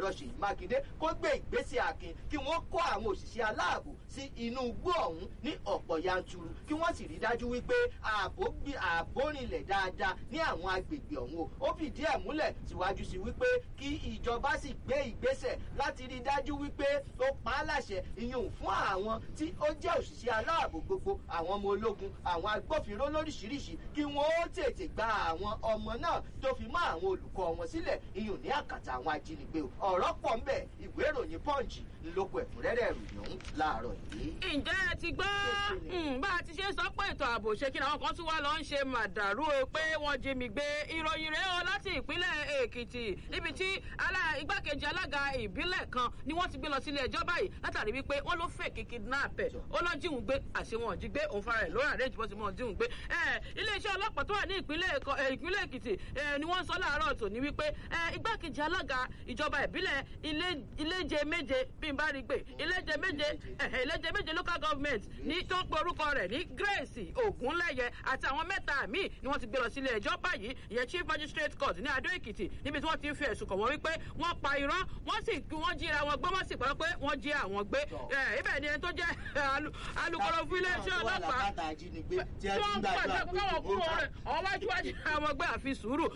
ẹ̀rọ Ṣèyí Mákindé kó gbé ìgbésẹ̀ akin kí wọ́n kó àwọn òṣìṣẹ́ aláàbò sí inú igbó ọ̀hún ní ọ̀pọ̀ yanturu kí wọ́n sì rí dájú wípé ààbò rinlẹ̀ dáadáa ní àwọn agbègbè ọ̀hún ó fìdí ẹ̀ múlẹ̀ síwájú sí wípé kí ìjọba sì gbé ìgbésẹ̀ láti rí dájú wípé ó pa á láṣẹ ìyún fún àwọn tí ó jẹ́ òṣìṣẹ́ aláàbò gbogbo àwọn ọmọ ológun àwọn agbófinró lóríṣiríṣi kí wọ́n ó tètè gba àwọn ọmọ náà tó fi mọ́ àwọn olùkọ́ wọn sílẹ̀ ìyún ní àkàtà àwọn ajínigbé ọ̀rọ̀ pọ̀ ńbẹ̀ ìwé ìròyìn Punch lóko ẹ̀kúnrẹ́rẹ́ ìròyìn ọ̀hún láàárọ̀ yìí. ǹjẹ́ ẹ ti gbọ́ bá a ti ṣe sọ pé ètò ààbò ṣe kí àwọn kan tún wá lọ ń ṣe màdàrú pé wọ́n jí mi gbé ìròyìn rẹ̀ o láti ìpínlẹ̀ Èkìtì níbi tí igbákejì alága ìbílẹ̀ kan ni wọ́n ti gbé lọ sílé ẹjọ́ báyìí látàrí wípé wọ́n ló fẹ́ kidnap ẹ̀ ó lọ jíhun gbé àṣẹ wọn jí gbé òun fara ẹ̀ lórí àrẹ́jì bó ti mọ̀ jíhun gbé iléeṣẹ́ ọlọ́pàá tó wà ní ìpínlẹ̀ Èkìtì ni wọ́n sọ láàárọ̀ tòní wípé igbákejì alága ìjọba ìbílẹ̀ Iléje Méje bí n bá rí gbé Iléje Méje local government ní tó ń pe orúkọ rẹ̀ ní Grace Ògúnlẹ́yẹ àti àwọn mẹ́ta míì ni wọ́n ti gbé lọ sílé ẹjọ́ báyìí ìyẹn Chief Magistrate Court ní Adó Èkìtì níbi tí wọ́n ti ń fi ẹ̀sùn kàn wọ́n wípé wọ́n pa irọ́ wọ́n jíra wọn gbọ́ wọ́n sì pẹ́ pé wọ́n jí àwọn gbé ibẹ̀ ni ẹni tó jẹ́ alukoro fún iléeṣẹ́ ọlọ́pàá tí wọ́n ń pàṣẹ káwọn kúrò rẹ̀ àwọn wájú àwọn gbé àfi sùúrù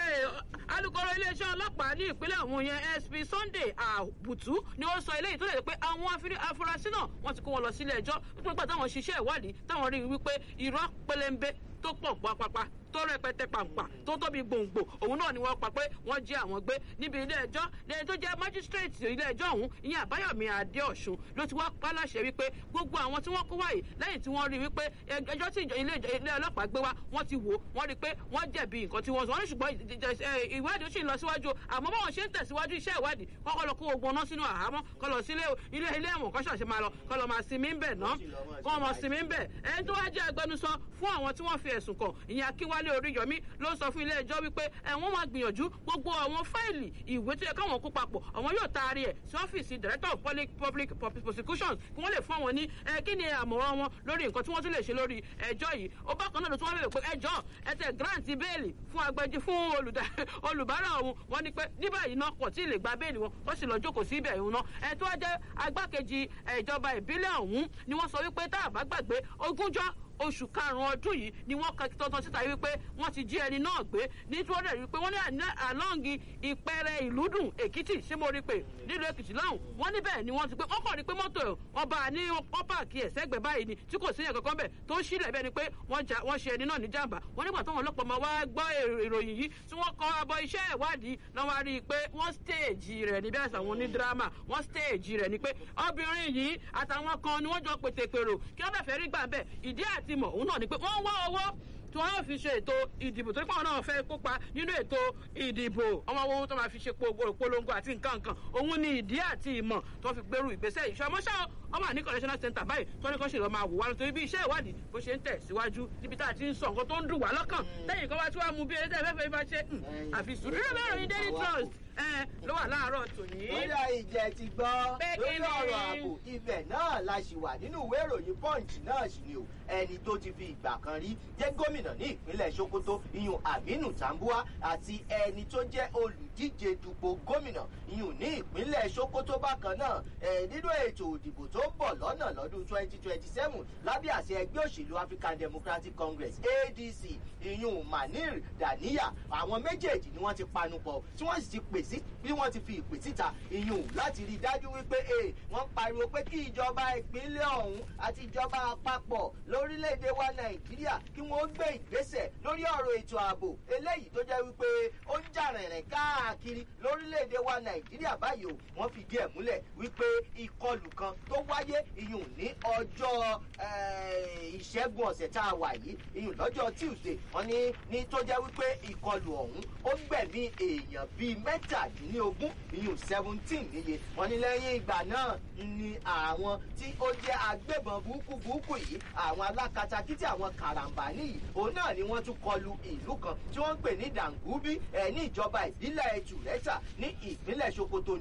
alukoro iléeṣẹ́ ọlọ́pàá ní ìpínlẹ̀ ọ̀hún yẹn SP Sunday Àbùtú ni ó sọ eléyìí tó lè pé àwọn afurasí náà wọ́n ti kó wọn lọ sílé ẹjọ́ nígbà táwọn ṣiṣẹ́ ìwádìí táwọn rí wípé irọ́ pẹlẹmbẹ tó pọ̀ pápápá tó rẹpẹtẹ pàǹpà tó tóbi gbòǹgbò òun náà ni wọ́n pa pé wọ́n jí àwọn gbé níbi ilé ẹjọ́ lẹ́yìn tó jẹ́ májísírèètì ilé ẹjọ́ ọ̀hún ìyẹn Àbáyọ̀mí Adéọ̀ṣun ló ti wá pa láṣẹ wípé gbogbo àwọn tí wọ́n kó wáyé lẹ́yìn tí wọ́n rí wípé ẹjọ́ tí ilé ọlọ́pàá gbé wá wọ́n ti wò wọ́n rí pé wọ́n jẹ̀bi nǹkan tí wọ́n sọ wọ́n ní ṣùgbọ́n ìwádìí sì ń lọ síwájú àmọ́ báwọn ṣe ń tẹ̀síwájú iṣẹ́ ìwádìí kọ́kọ́ lọ kó ogun ọ̀nà sínú àhámọ́ kọ́ lọ sí ilé ẹ̀wọ̀n kọ́ ṣàṣẹ máa lọ kọ́ lọ máa sinmi ń bẹ̀ náà kọ́ máa sinmi ń bẹ̀ ẹni tó wá jẹ́ agbẹnusọ fún àwọn tí wọ́n fi ẹ̀sùn kàn ìyẹn Akínwálé Oríyọmí ló sọ fún ilé ẹjọ́ wípé ẹ̀wọ̀n máa gbìyànjú gbogbo àwọn fáìlì ìwé tó yẹ káwọn kó papọ̀ àwọn yóò taari ẹ̀ sí ọ́fíìsì Director of Public Prosecutions kí wọ́n lè fún àwọn ní kí ni àmọ̀ràn wọn lórí nǹkan tí wọ́n tún lè ṣe lórí ẹjọ́ yìí ó bákan náà ló tún wá bẹ̀rẹ̀ pé ẹjọ́ ẹtẹ̀ grant bẹ́ẹ̀lì fún agbẹjọ́ fún olùbárà ọ̀hún wọ́n ní pé ní báyìí náà kò tí ì lè gba bẹ́ẹ̀lì wọn wọ́n sì lọ jókòó sí ibẹ̀ ìhun náà ẹ̀ tó wá jẹ́ agbákejì ìjọba ìbílẹ̀ ọ̀hún ni wọ́n sọ wípé tá a bá gbàgbé ogúnjọ́ oṣù karùn-ún ọdún yìí ni wọ́n kọ tọ́tọ́ síta wípé wọ́n ti jí ẹni náà gbé nítorí rẹ̀ wípé wọ́n ní àlọ́ǹgì Ìpẹrẹ Ìlúdùn Èkìtì ṣé mo rí pé nílùú Èkìtì lọ́hùn wọ́n níbẹ̀ ni wọ́n ti pé wọ́n kàn rí pé mọ́tò wọn bá a ní wọ́n páàkì ẹ̀ sẹ́gbẹ̀ẹ́ báyìí ni tí kò sí yẹn kankan bẹ̀ tó ń sílẹ̀ bẹ́ẹ̀ ni pé wọ́n ṣe ẹni náà ní jàǹbá wọ́n nígbà táwọn ọlọ́pàá máa wá gbọ́ ìròyìn yìí tí wọ́n kọ abọ́ iṣẹ́ ìwádìí náà wá rí i pé wọ́n stéèjì rẹ̀ ní bí àṣà wọn ní dírámà wọ́n stéèjì rẹ̀ ni pé obìnrin yìí àtàwọn kan ni wọ́n jọ pètèpèrò kí wọ́n bẹ̀ fẹ́ rí gbà bẹ́ẹ̀ ìdí àti mọ̀ òun náà ni pé wọ́n wá owó tí wọ́n yóò fi ṣe ètò ìdìbò tó ní pàwọn náà fẹ́ kópa nínú ètò ìdìbò ọmọ owó tó máa fi ṣe polongo àti nǹkan òun ni ìdí àti ìmọ̀ tó fi gbèrú ìgbésẹ̀ ìṣọmọṣẹ́ ọmọ àní correctional center báyìí tó ní kó ṣe lọ máa wò wá nítorí bí iṣẹ́ ìwádìí bó ṣe ń tẹ̀ síwájú níbi tá a ti ń sọ nǹkan tó ń dùn wá lọ́kàn lẹ́yìn kan wá tí wàá mú bí eré tẹ́ fẹ́fẹ́ bá ṣe àfi sùúrù lórí Daily Trust ló wà láàárọ̀ tòní. bóyá ìjẹ́ ti gbọ́ lórí ọ̀rọ̀ ààbò ibẹ̀ náà la ṣì wà nínú ìwé ìròyìn Punch náà sì ni o ẹni tó ti fi ìgbà kan rí jẹ́ gómìnà ní ìpínlẹ̀ Sokoto iyùn Aminu Tambuwa àti ẹni tó jẹ́ olùdíje dupò gómìnà iyùn ní ìpínlẹ̀ Sokoto bákan náà nínú ètò òdìbò tó ń bọ̀ lọ́nà lọ́dún 2027 lábẹ́ àṣẹ ẹgbẹ́ òṣèlú African Democratic Congress ADC iyùn Manir Daniya àwọn méjèèjì ni wọ́n ti panupọ̀ tí wọ́n sì ti pèsè bí wọ́n ti fi ìpè síta iyùn láti rí i dájú wípé wọ́n pariwo pé kí ìjọba ìpínlẹ̀ ọ̀hún àti ìjọba àpapọ̀ lórílẹ̀‐èdè wa Nàìjíríà kí wọ́n gbé ìgbésẹ̀ lórí ọ̀rọ̀ ètò ààbò eléyìí tó jẹ́ wípé ó ń jà rìnrìn káàkiri lórílẹ̀‐èdè wa Nàìjíríà báyìí o wọ́n fìdí ẹ̀ múlẹ̀ wípé ìkọlù kan tó wáyé iyùn ní ọjọ́ ìṣẹ́gun ọ̀sẹ̀ tá a wà yìí iyùn lọ́jọ́ Tuesday wọ́n ní tó jẹ́ wípé ìkọlù ọ̀hún ó gbẹ̀mí èèyàn bíi mẹ́tàdínlógún iyùn 17 níye wọ́n ní lẹ́yìn ìgbà náà ni àwọn tí ó jẹ́ agbébọn burúkú yìí àwọn alákatakítí àwọn karambani yìí òun náà ni wọ́n tún kọlù ìlú kan tí wọ́n ń pè ní Dangubi ní ìjọba ìbílẹ̀ Ẹ̀tùrẹ́tà ní ìpínlẹ̀ Sokoto ni o tó sì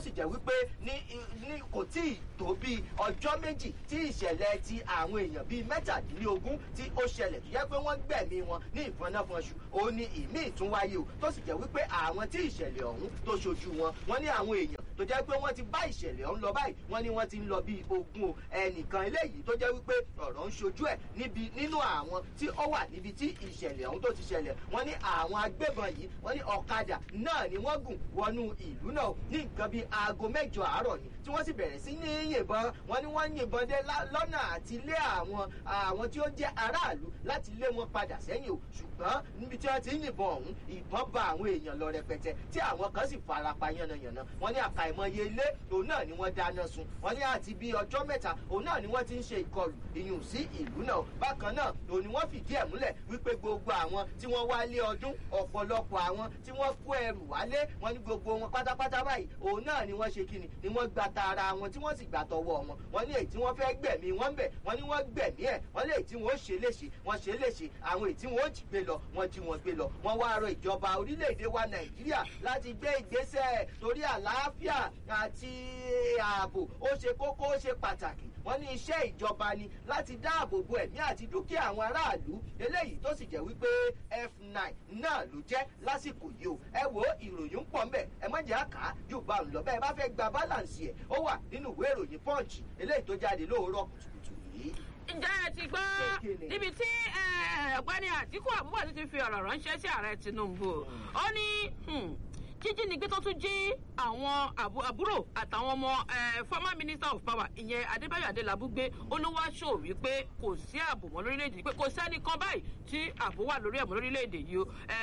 sì jẹ́ wípé ní kò tí ì tó bí ọjọ́ méjì tí ìṣẹ̀lẹ̀ ti àwọn èèyàn bíi 17 tí ó ṣẹlẹ̀ tó jẹ́ pé wọ́n gbẹ̀mí wọn ní ìfọnáfọnṣu ó ní ìmí ìtúnwáyé o tó sì jẹ́ wípé àwọn tí ìṣẹ̀lẹ̀ ọ̀hún tó ṣojú wọn wọ́n ní àwọn èèyàn tó jẹ́ pé wọ́n ti bá ìṣẹ̀lẹ̀ ọ̀hún lọ báyìí wọ́n ní wọ́n ti ń lọ bíi 20 o ẹnìkan eléyìí tó jẹ́ wípé ọ̀rọ̀ ń ṣojú ẹ̀ nínú àwọn tí ó wà níbi tí ìṣẹ̀lẹ̀ ọ̀hún tó ti ṣẹlẹ̀ wọ́n ní àwọn agbébọn yìí wọ́n ní ọ̀kadà náà ni wọ́n gùn wọnú ìlú náà ní nǹkan bíi aago 8 àárọ̀ ni tí wọ́n sì bẹ̀rẹ̀ sí ní yìnbọn wọ́n ní wọ́n yìnbọn dé lọ́nà àti lé àwọn tí ó jẹ́ aráàlú láti lé wọn padà sẹ́yìn o ṣùgbọ́n níbi tí wọ́n ti ń yìnbọn ọ̀hún ìbọn bá àwọn èèyàn lọ rẹpẹtẹ tí àwọn kan sì farapa yánnayànna wọ́n ní àkàìmọye ilé òun náà ni wọ́n dáná sun wọ́n ní àti bíi ọjọ́ mẹ́ta òun náà ni wọ́n ti ń ṣe ìkọlù ìyùn sí ìlú náà bákan náà òun ni wọ́n fìdí ẹ̀ múlẹ̀ wípé gbogbo àwọn tí wọ́n wálé ọdún ọ̀pọ̀lọpọ̀ àwọn tí wọ́n kó ẹrù wálé wọ́n ní gbogbo wọn pátápátá báyìí òun náà ni wọ́n ṣe kíni ni wọ́n gba tara wọn tí wọ́n sì gbà tọwọ́ wọn wọ́n ní èyí tí wọ́n fẹ́ gbẹ̀mí wọn bẹ̀ wọ́n ní wọ́n gbẹ̀mí ẹ̀ wọ́n lé èyí tí wọ́n ṣe léṣe wọ́n ṣe léṣe àwọn èyí tí wọ́n jí gbé lọ wọ́n jí wọn gbé lọ wọ́n wá rọ ìjọba orílẹ̀-èdè wa Nàìjíríà láti gbé ìgbésẹ̀ torí àlàáfíà àti ààbò ó ṣe kókó ó ṣe pàtàkì wọ́n ní iṣẹ́ ìjọba ni láti dáàbò bo ẹ̀mí àti dúkìá àwọn aráàlú eléyìí tó sì jẹ́ wípé F9 náà ló jẹ́ lásìkò yìí o ẹ wo ìròyìn pọ̀ ńbẹ̀ ẹ má jẹ́ àká jù bá ń lọ bẹ́ẹ̀ bá fẹ́ gba balance ẹ̀ ó wà nínú ìwé ìròyìn Punch eléyìí tó jáde lóòrọ̀ kùtùkùtù yìí. ǹjẹ́ ẹ ti gbọ́ níbi tí ọ̀gbẹ́ni Àtíkù Abubakar ti fi ọ̀rọ̀ ránṣẹ́ sí ààrẹ Tinubu ó ní jíjínigbé tó tún jí àwọn àbúrò àtàwọn ọmọ former minister of power ìyẹn Adébáyọ̀ Adélabú gbé olówó aṣọ wípé kò sí ààbò mọ́ lórílẹ̀‐èdè pé kò sẹ́nìkan báyìí tí ààbò wà lórí ẹ̀mọ́ lórílẹ̀‐èdè yìí o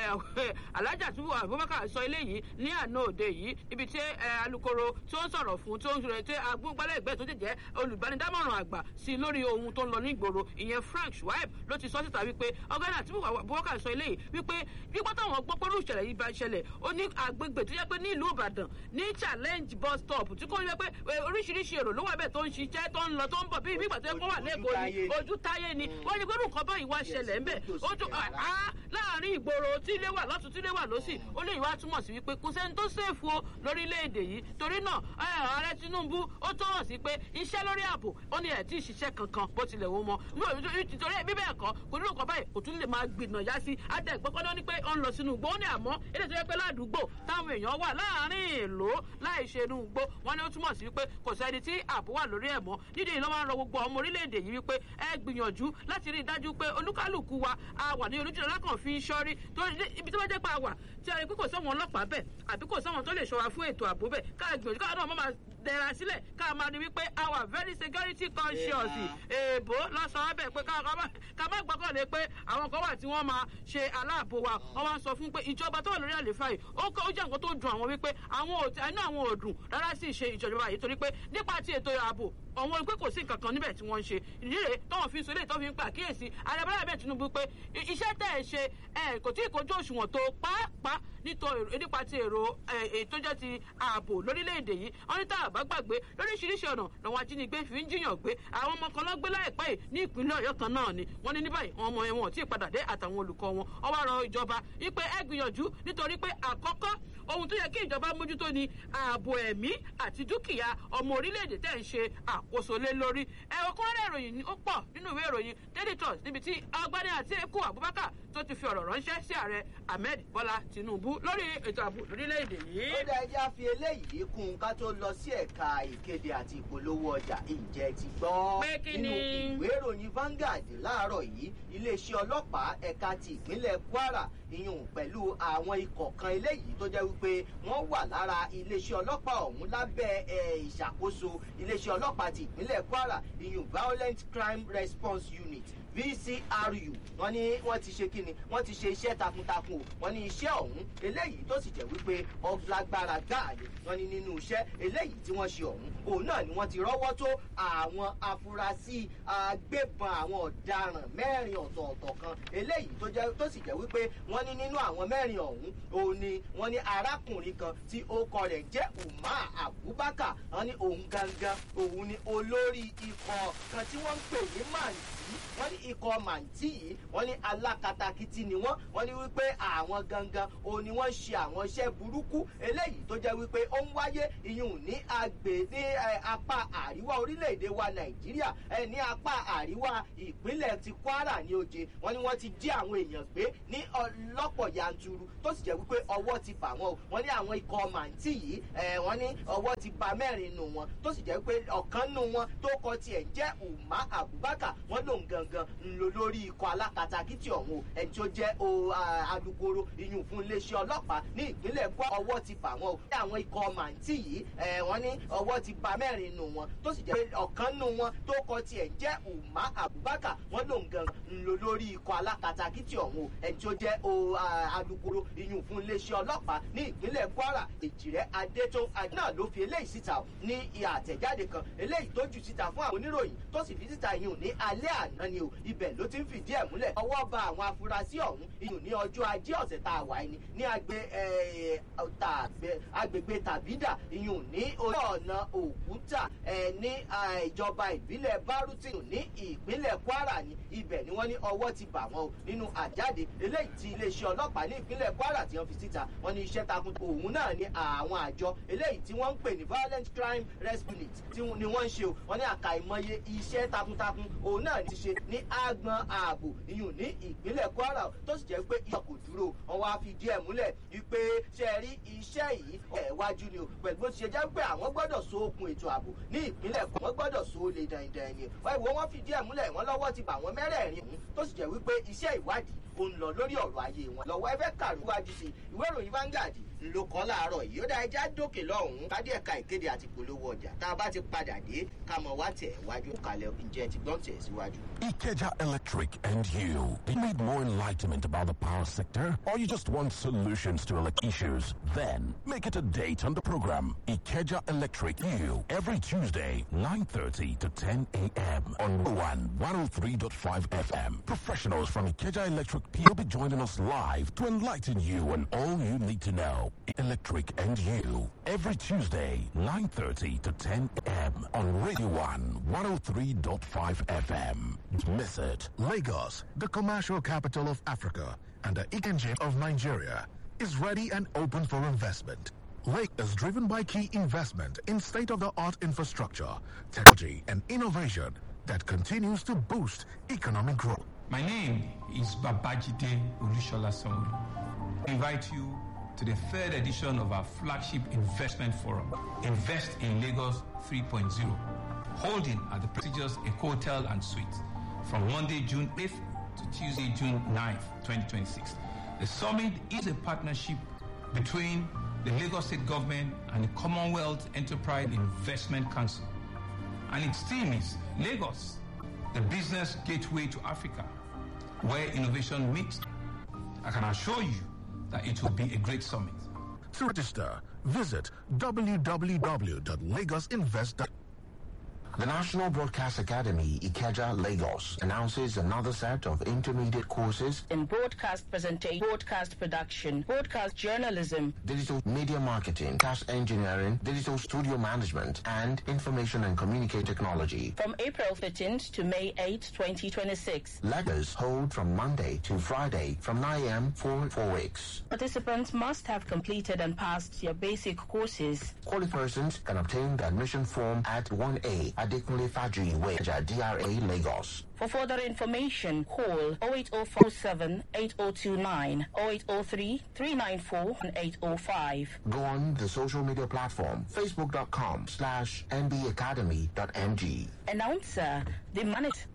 Alhaji Atiku Abubakar sọ eléyìí ní àná òde yìí ibi tí alukoro tó ń sọ̀rọ̀ fún tó ń sọ̀rọ̀ tí agbóngbálẹ́gbẹ́ tó ti jẹ́ olùbánidámọ̀ràn àgbà sí lórí ohun tó ń lọ nígboro ìyẹn Frank Shuaib ló ti sọ síta wípé ọ̀gbẹ́ni Atiku Abubakar sọ eléyìí wípé gbígbọ́ táwọn gbọ́ pẹ̀lú ìṣẹ̀lẹ̀ yìí bá ṣẹlẹ̀ ó ní agbègbè tó yẹ pé ní ìlú Ìbàdàn ní challenge bus stop tí kò yẹ pé oríṣiríṣi èrò ló wà bẹ́ẹ̀ tó ń ṣiṣẹ́ tó ń lọ tó ń bọ̀ bí ìgbà tó yẹ kó wà lẹ́kọ̀ọ́ ni ojú táyé ni wọ́n ní pé nǹkan báyìí wá ṣẹlẹ̀ ńbẹ̀ ojú láàrin ìgboro tí ilé wà lọ́tún tí ilé wà lọ́sì ó lè wá túmọ̀ sí wípé kò sẹ́ni tó ṣèfù o lórílẹ̀‐èdè yìí torí náà ààrẹ Tinubu ó tọ́wọ̀ sí pé iṣẹ́ lórí ààbò ó ní ẹ̀ tí ì ṣiṣẹ́ kankan bó tilẹ̀ wọ́n mọ́ nítorí bíbẹ̀ ẹ̀kọ́ kò ní nǹkan báyìí kò tún lè máa gbìnà yá sí adẹ́gbọ́pọ́dọ́ ní pé ó ń lọ sínú igbó ó ní àmọ́ ilé tó yẹ pé ládùúgbò táwọn èèyàn wà láàrin èlò láì ṣe inú igbó wọn ni ó túmọ̀ sí wípé kò sẹ́ni tí ààbò wà lórí ẹ̀ mọ́ nídìí ló máa ń rọ gbogbo ọmọ orílẹ̀-èdè yìí wípé ẹ gbìyànjú láti rí i dájú pé olúkálùkù wa a wà ní olújìnà lákàn fi ń ṣọ́rí ibi tó bá jẹ́ pé a wà tí a rí pé kò sọ́wọ́n ọlọ́pàá bẹ̀ àbí kò sọ́wọ́n tó lè ṣọ́ra fún ètò ààbò bẹ̀ ká gbìyànjú káwọn náà máa dẹ̀ra sílẹ̀ ká máa rí wípé a wà very security conscious èèbó lọ́sàn-án bẹ̀ pé ká má gbọ́kànlé pé àwọn kan wà tí wọ́n máa ṣe aláàbò wa wọ́n wá ń sọ fún pé ìjọba tó wà lórí àlééfà yìí ó jẹ́ nǹkan tó dùn àwọn wípé àwọn ò dùn rárá sì ṣe ìjọba yìí torí pé nípa ti ètò ààbò àwọn pé kò sí nǹkan kan níbẹ̀ tí wọ́n ń ṣe ìdílé tọ́wọ́n fi sọlé tó fi ń pa àkíyèsí ààrẹ Bọ́lá bẹ́ẹ̀ Tinubu pé iṣẹ́ tẹ̀ ẹ̀ ṣe kò tí ì kojú òṣùwọ̀n tó pàápàá nípa ti èrò ètò jẹ́ ti ààbò lórílẹ̀‐èdè yìí wọ́n ní tá a bá gbàgbé lóríṣiríṣi ọ̀nà làwọn ajínigbé fi ń jiyàn gbé àwọn ọmọ kan lọ́gbé láìpẹ́ yìí ní ìpínlẹ̀ Ọ̀yọ́ kan náà ni wọ́n ní ní báyìí àwọn ọmọ wọn ò tí ì padà dé àtàwọn olùkọ́ wọn ó wá rọ ìjọba wípé ẹ gbìyànjú nítorí pé àkọ́kọ́ ohun tó yẹ kí ìjọba mójútó ni ààbò ẹ̀mí àti dúkìá ọmọ orílẹ̀-èdè tẹ̀ ń ṣe àkóso lé lórí ẹ̀rọ kọ́rẹ́ ìròyìn ó pọ̀ nínú ìwé ìròyìn Daily Trust níbi tí ọ̀gbẹ́ni Àtíkù Abubakar tó ti fi ọ̀rọ̀ ránṣẹ́ sí ààrẹ Ahmed Bọ́lá Tinubu lórí ètò ààbò lórílẹ̀-èdè yìí. ó dá ẹjẹ́ fi eléyìí kún un ká tó lọ sí ẹ̀ka ìkéde àti ìpolówó ọjà ìjẹ́ ti gbọ́. pé kí ni nínú ìwé ìròyìn Vanguard láàárọ̀ yìí iléeṣẹ́ ọlọ́pàá ẹ̀ka ti ìpínlẹ̀ Kwara ìyún pẹ̀lú àwọn ikọ̀ kan eléyìí tó jẹ́ wípé wọ́n wà lára iléeṣẹ́ ọlọ́pàá ọ̀hún lábẹ́ ìṣàkóso iléeṣẹ́ ọlọ́pàá ti ìpínlẹ̀ Kwara ìyún Violent Crime Response Unit VCRU wọ́n ní wọ́n ti ṣe kíni wọ́n ti ṣe iṣẹ́ takuntakun wọ́n ní iṣẹ́ ọ̀hún eléyìí tó sì jẹ́ wípé ọlágbára gáàlì wọ́n ní nínú iṣẹ́ eléyìí tí wọ́n ṣe ọ̀hún òun náà ni wọ́n ti rọ́wọ́ tó àwọn afurasí agbébọn àwọn ọ̀daràn 4 ọ̀tọ̀ọ̀tọ̀ kan eléyìí tó sì jẹ́ wípé wọ́n ní nínú àwọn 4 ọ̀hún òun ni wọ́n ní arákùnrin kan tí orúkọ rẹ̀ jẹ́ Umar Abubakar wọ́n ní òun gangan òun ni olórí ikọ̀ kan tí wọ́n ń pè ní wọ́n ní ikọ̀ màǹtí yìí wọ́n ní alákatakítí ni wọ́n ní wípé àwọn gangan òun ni wọ́n ṣe àwọn iṣẹ́ burúkú eléyìí tó jẹ́ wípé ó ń wáyé ìyún ní apá àríwá orílẹ̀-èdè wa Nàìjíríà ní apá àríwá ìpínlẹ̀ ti Kwara ní Oje wọ́n ní wọ́n ti jí àwọn èèyàn gbé ní ọlọ́pọ̀ yanturu tó sì jẹ́ wípé ọwọ́ ti bà wọ́n o wọ́n ní àwọn ikọ̀ màǹtí yìí wọ́n ní ọwọ́ ti bà mẹ́rin nù wọn tó sì jẹ́ wípé ọ̀kan nù wọn tó kọ tiẹ̀ ń jẹ́ Umar Abubakar wọ́n lòun gangan ń lò lórí ikọ̀ alákatakítí ọ̀hún ẹni tó jẹ́ alukoro ìyún fún iléeṣẹ́ ọlọ́pàá ní ìpínlẹ̀ Kwara ọwọ́ ti bà wọ́n o ní àwọn ikọ̀ màǹtí yìí wọ́n ní ọwọ́ ti bà mẹ́rin nù wọn tó sì jẹ́ pé ọ̀kan nù wọn tó kọ tiẹ̀ ń jẹ́ Umar Abubakar wọ́n lòun gangan ń lò lórí ikọ̀ alákatakítí ọ̀hún ẹni tó jẹ́ alukoro ìyún fún iléeṣẹ́ ọlọ́pàá ní ìpínlẹ̀ Kwara Èjìrẹ́ Adétún náà ló fi eléyìí síta ní àtẹ̀jáde kan eléyìí tó jù síta fún àwọn oníròyìn tó sì fi síta ìyún ní alẹ́ àná ni o ibẹ̀ ló ti ń fìdí ẹ̀ múlẹ̀ ọwọ́ bá àwọn afurasí ọ̀hún ìyún ní ọjọ́ ajé ọ̀sẹ̀ tá a wà ní agbègbè Tàbídà ìyún ní ojú ọ̀nà Òkúta ní ìjọba ìbílẹ̀ Bárútì ní ìpínlẹ̀ Kwara ní ibẹ̀ ni wọ́n ní ọwọ́ ti bà wọ́n o nínú àjáde eléyìí tí iléeṣẹ́ ọlọ́pàá ní ìpínlẹ̀ Kwara tí wọ́n fi síta wọ́n ní iṣẹ́ takun òun náà ní àwọn àjọ eléyìí tí wọ́n ń pè ní Violent Crime Rescue Unit ni wọ́n ń ṣe o wọ́n ní àkàìmọye iṣẹ́ takuntakun òun náà ti ṣe ní agbọn ààbò ìyún ní ìpínlẹ̀ Kwara tó sì jẹ́ pé ìyá kò dúró wọ́n wá fi díẹ̀ múlẹ̀ wípé ṣe rí iṣẹ́ yìí ẹ̀wájú ni o pẹ̀lú bó ti ṣe jẹ́ pé àwọn gbọ́dọ̀ so okùn ètò ààbò ní ìpínlẹ̀ wọ́n gbọ́dọ̀ so lè dandan ni wọ́n fi díẹ̀ múlẹ̀ wọ́n lọ́wọ́ ti bà wọ́n mẹ́rẹ̀ẹ̀rin tó sì jẹ́ wípé iṣẹ́ ìwádìí ó ń lọ lórí ọ̀rọ̀ ayé wọn lọ́wọ́ ẹ fẹ́ kàrúwájú sí ìwé ìròyìn Vanguard ló kọ́ láàárọ̀ yìí ó dá ẹja dókè lọ́hùn-ún kádé ẹ̀ka ìkéde àti polówó ọjà tá a bá ti padà dé ká mọ̀ wá tẹ̀ wájú kalẹ̀ ǹjẹ́ ti gbọ́n tẹ̀ síwájú. Ikeja Electric and you. Do you need more enlightenment about the power sector, or you just want solutions to electric issues? Then make it a date on the program Ikeja Electric You every Tuesday 9:30 to 10 a.m. on 103.5 FM. Professionals from Ikeja Electric will be joining us live to enlighten you on all you need to know. Electric and You every Tuesday 9:30 to 10 a.m. on Radio 103.5 FM. Don't miss it. Lagos, the commercial capital of Africa and the Ikenjin of Nigeria, is ready and open for investment. Lagos is driven by key investment in state-of-the-art infrastructure, technology, and innovation that continues to boost economic growth. My name is Babajide Olushola Sanwo-Olu. I invite you to the third edition of our flagship investment forum, Invest in Lagos 3.0, holding at the prestigious Eco Hotel and Suites from Monday, June 8th to Tuesday, June 9th, 2026. The summit is a partnership between the Lagos State Government and the Commonwealth Enterprise Investment Council. And its theme is Lagos, the business gateway to Africa, where innovation meets. I can assure you that it will be a great summit. To register, visit www.lagosinvest.com. The National Broadcast Academy, Ikeja, Lagos, announces another set of intermediate courses in broadcast presentation, broadcast production, broadcast journalism, digital media marketing, cast engineering, digital studio management, and information and communication technology. From April 15th to May 8, 2026. Lectures hold from Monday to Friday from 9 a.m. for 4 weeks. Participants must have completed and passed their basic courses. Qualified persons can obtain the admission form at 1A Adekunle Faji Way, DRA, Lagos. For further information, call 08047 8029, 0803 394 805. Go on the social media platform, facebook.com/nbacademy.mg. Announcer, the manager.